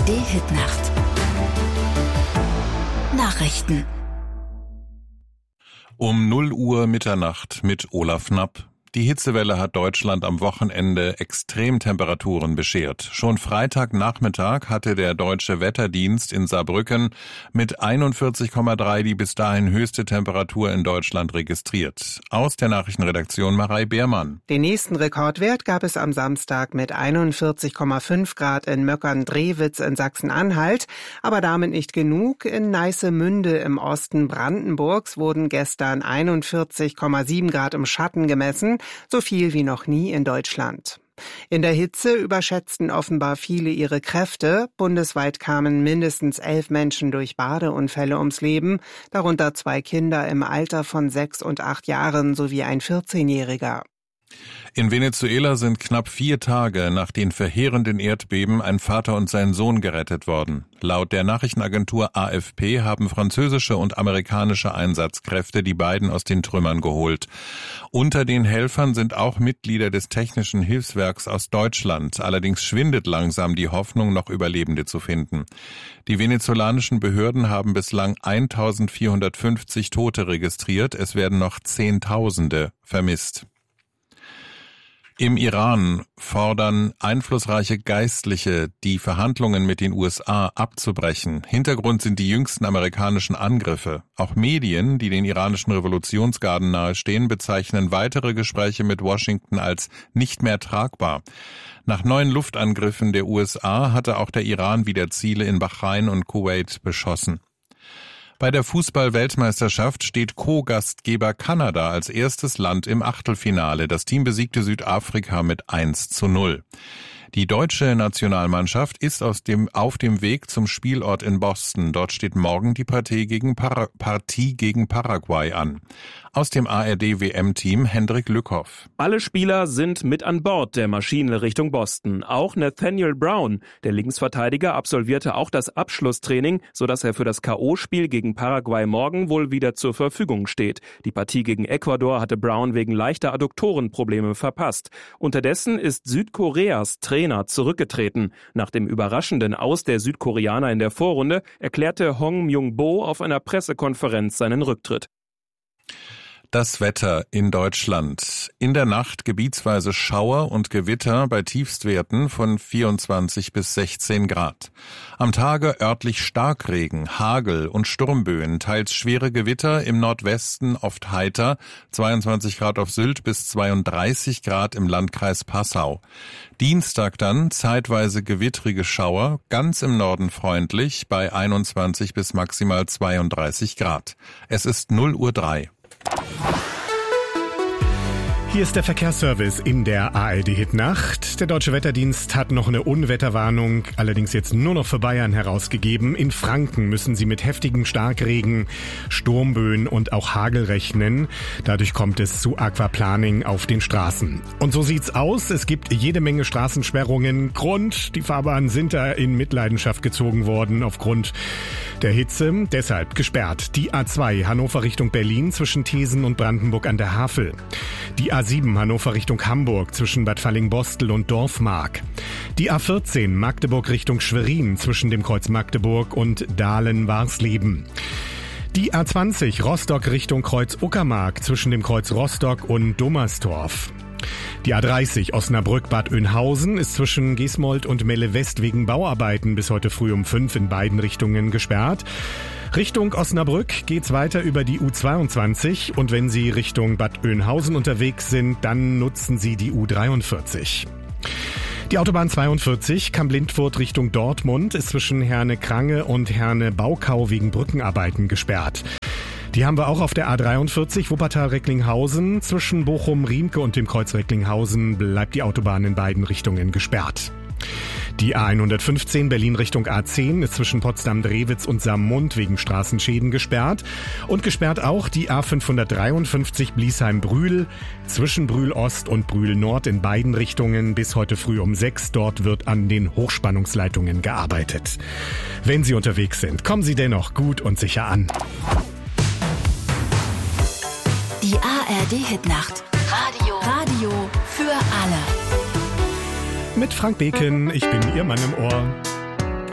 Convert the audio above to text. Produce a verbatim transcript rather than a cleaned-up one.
D-Hit-Nacht. Nachrichten. Um null Uhr Mitternacht mit Olaf Knapp. Die Hitzewelle hat Deutschland am Wochenende Extremtemperaturen beschert. Schon Freitagnachmittag hatte der Deutsche Wetterdienst in Saarbrücken mit einundvierzig Komma drei die bis dahin höchste Temperatur in Deutschland registriert. Aus der Nachrichtenredaktion Marei Beermann. Den nächsten Rekordwert gab es am Samstag mit einundvierzig Komma fünf Grad in Möckern-Drewitz in Sachsen-Anhalt. Aber damit nicht genug. In Neissemünde im Osten Brandenburgs wurden gestern einundvierzig Komma sieben Grad im Schatten gemessen. So viel wie noch nie in Deutschland. In der Hitze überschätzten offenbar viele ihre Kräfte. Bundesweit kamen mindestens elf Menschen durch Badeunfälle ums Leben, darunter zwei Kinder im Alter von sechs und acht Jahren sowie ein vierzehnjähriger. In Venezuela sind knapp vier Tage nach den verheerenden Erdbeben ein Vater und sein Sohn gerettet worden. Laut der Nachrichtenagentur A F P haben französische und amerikanische Einsatzkräfte die beiden aus den Trümmern geholt. Unter den Helfern sind auch Mitglieder des Technischen Hilfswerks aus Deutschland. Allerdings schwindet langsam die Hoffnung, noch Überlebende zu finden. Die venezolanischen Behörden haben bislang eintausendvierhundertfünfzig Tote registriert. Es werden noch Zehntausende vermisst. Im Iran fordern einflussreiche Geistliche, die Verhandlungen mit den U S A abzubrechen. Hintergrund sind die jüngsten amerikanischen Angriffe. Auch Medien, die den iranischen Revolutionsgarden nahestehen, bezeichnen weitere Gespräche mit Washington als nicht mehr tragbar. Nach neuen Luftangriffen der U S A hatte auch der Iran wieder Ziele in Bahrain und Kuwait beschossen. Bei der Fußball-Weltmeisterschaft steht Co-Gastgeber Kanada als erstes Land im Achtelfinale. Das Team besiegte Südafrika mit eins zu null. Die deutsche Nationalmannschaft ist aus dem, auf dem Weg zum Spielort in Boston. Dort steht morgen die Partie gegen, Para, Partie gegen Paraguay an. Aus dem A R D-W M-Team Hendrik Lückhoff. Alle Spieler sind mit an Bord der Maschine Richtung Boston. Auch Nathaniel Brown, der Linksverteidiger, absolvierte auch das Abschlusstraining, sodass er für das K O-Spiel gegen Paraguay morgen wohl wieder zur Verfügung steht. Die Partie gegen Ecuador hatte Brown wegen leichter Adduktorenprobleme verpasst. Unterdessen ist Südkoreas Trainer zurückgetreten. Nach dem überraschenden Aus der Südkoreaner in der Vorrunde erklärte Hong Myung-bo auf einer Pressekonferenz seinen Rücktritt. Das Wetter in Deutschland. In der Nacht gebietsweise Schauer und Gewitter bei Tiefstwerten von vierundzwanzig bis sechzehn Grad. Am Tage örtlich Starkregen, Hagel und Sturmböen, teils schwere Gewitter, im Nordwesten oft heiter, zweiundzwanzig Grad auf Sylt bis zweiunddreißig Grad im Landkreis Passau. Dienstag dann zeitweise gewittrige Schauer, ganz im Norden freundlich bei einundzwanzig bis maximal zweiunddreißig Grad. Es ist null Uhr drei. Hier ist der Verkehrsservice in der A R D-Hit-Nacht. Der Deutsche Wetterdienst hat noch eine Unwetterwarnung, allerdings jetzt nur noch für Bayern herausgegeben. In Franken müssen Sie mit heftigen Starkregen, Sturmböen und auch Hagel rechnen. Dadurch kommt es zu Aquaplaning auf den Straßen. Und so sieht's aus. Es gibt jede Menge Straßensperrungen. Grund, die Fahrbahnen sind da in Mitleidenschaft gezogen worden aufgrund der Hitze. Deshalb gesperrt. Die A zwei Hannover Richtung Berlin zwischen Thesen und Brandenburg an der Havel. Die A sieben Hannover Richtung Hamburg zwischen Bad Fallingbostel und Dorfmark. Die A vierzehn Magdeburg Richtung Schwerin zwischen dem Kreuz Magdeburg und Dahlen-Warsleben. Die A zwanzig Rostock Richtung Kreuz Uckermark zwischen dem Kreuz Rostock und Dommerstorf. Die A dreißig Osnabrück-Bad Oeynhausen ist zwischen Gesmold und Melle West wegen Bauarbeiten bis heute früh um fünf in beiden Richtungen gesperrt. Richtung Osnabrück geht's weiter über die U zweiundzwanzig und wenn Sie Richtung Bad Oeynhausen unterwegs sind, dann nutzen Sie die U dreiundvierzig. Die Autobahn zweiundvierzig Kamp-Lindfurt Richtung Dortmund ist zwischen Herne-Krange und Herne-Baukau wegen Brückenarbeiten gesperrt. Die haben wir auch auf der A dreiundvierzig Wuppertal-Recklinghausen. Zwischen Bochum-Riemke und dem Kreuz Recklinghausen bleibt die Autobahn in beiden Richtungen gesperrt. Die A hundertfünfzehn Berlin Richtung A zehn ist zwischen Potsdam-Drewitz und Saarmund wegen Straßenschäden gesperrt. Und gesperrt auch die A fünfhundertdreiundfünfzig Bliesheim-Brühl zwischen Brühl-Ost und Brühl-Nord in beiden Richtungen bis heute früh um sechs. Dort wird an den Hochspannungsleitungen gearbeitet. Wenn Sie unterwegs sind, kommen Sie dennoch gut und sicher an. Die A R D-Hit-Nacht. Radio. Radio für alle. Mit Frank Beken, ich bin Ihr Mann im Ohr.